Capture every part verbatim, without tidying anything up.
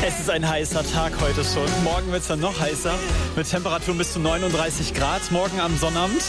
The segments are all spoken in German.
Es ist ein heißer Tag heute schon. Morgen wird es dann noch heißer mit Temperaturen bis zu neununddreißig Grad. Morgen am Sonnabend.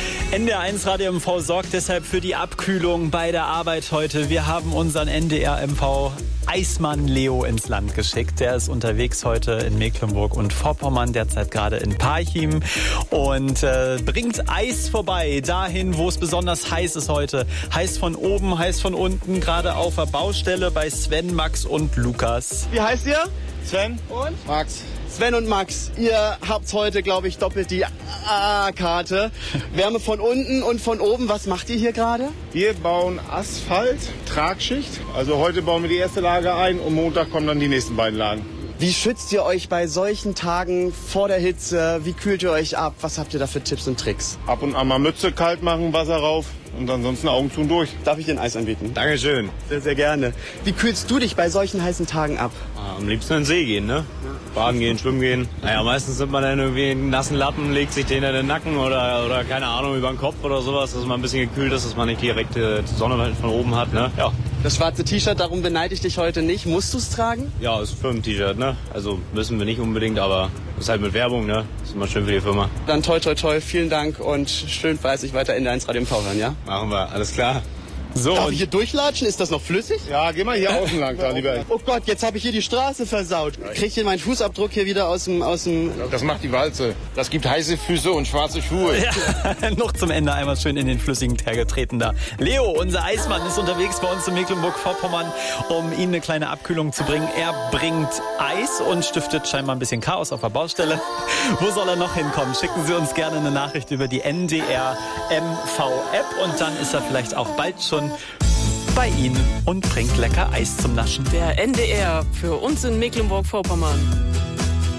N D R eins Radio M V sorgt deshalb für die Abkühlung bei der Arbeit heute. Wir haben unseren N D R M V Eismann Leo ins Land geschickt. Der ist unterwegs heute in Mecklenburg und Vorpommern, derzeit gerade in Parchim und äh, bringt Eis vorbei, dahin, wo es besonders heiß ist heute. Heiß von oben, heiß von unten, gerade auf der Baustelle bei Sven, Max und Lukas. Wie heißt ihr? Sven und Max. Sven und Max, ihr habt heute, glaube ich, doppelt die A-Karte. Wärme von unten und von oben. Was macht ihr hier gerade? Wir bauen Asphalt, Tragschicht. Also heute bauen wir die erste Lage ein und Montag kommen dann die nächsten beiden Lagen. Wie schützt ihr euch bei solchen Tagen vor der Hitze? Wie kühlt ihr euch ab? Was habt ihr da für Tipps und Tricks? Ab und an mal Mütze kalt machen, Wasser rauf und ansonsten Augen zu und durch. Darf ich dir ein Eis anbieten? Dankeschön. Sehr, sehr gerne. Wie kühlst du dich bei solchen heißen Tagen ab? Am liebsten in den See gehen, ne? Baden gehen, schwimmen gehen. Naja, meistens nimmt man dann irgendwie einen nassen Lappen, legt sich den in den Nacken oder, oder keine Ahnung, über den Kopf oder sowas, dass man ein bisschen gekühlt ist, dass man nicht direkt die Sonne von oben hat, ne? Ja. Das schwarze T-Shirt, darum beneide ich dich heute nicht. Musst du es tragen? Ja, ist ein Firmen-T-Shirt, ne? Also müssen wir nicht unbedingt, aber ist halt mit Werbung, ne? Ist immer schön für die Firma. Dann toi toi toi, vielen Dank und schön fleißig weiter in der eins Radio M V hören, ja? Machen wir, alles klar. So, darf ich hier durchlatschen? Ist das noch flüssig? Ja, geh mal hier außen lang, da lieber. Oh Gott, jetzt habe ich hier die Straße versaut. Krieg ich hier meinen Fußabdruck hier wieder aus dem... Aus dem Das macht die Walze. Das gibt heiße Füße und schwarze Schuhe. Ja, noch zum Ende einmal schön in den flüssigen Teer getreten da. Leo, unser Eismann, ist unterwegs bei uns in Mecklenburg-Vorpommern, um Ihnen eine kleine Abkühlung zu bringen. Er bringt Eis und stiftet scheinbar ein bisschen Chaos auf der Baustelle. Wo soll er noch hinkommen? Schicken Sie uns gerne eine Nachricht über die N D R M V-App und dann ist er vielleicht auch bald schon bei Ihnen und bringt lecker Eis zum Naschen. Der N D R für uns in Mecklenburg-Vorpommern.